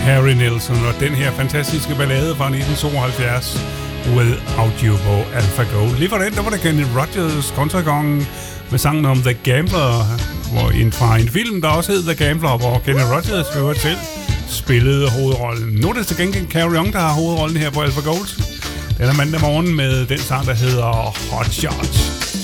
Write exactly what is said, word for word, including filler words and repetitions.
Harry Nilsson og den her fantastiske ballade fra nitten tooghalvfjerds, Without You på Alpha Gold. Lige for den, der var der Kenny Rogers, kontragongen, med sangen om The Gambler, hvor en fra en film, der også hed The Gambler, hvor Kenny Rogers hører til, spillede hovedrollen. Nu er det til gengæld Carry On, der har hovedrollen her på Alpha Gold. Den er mandag morgen med den sang, der hedder Hot Shots.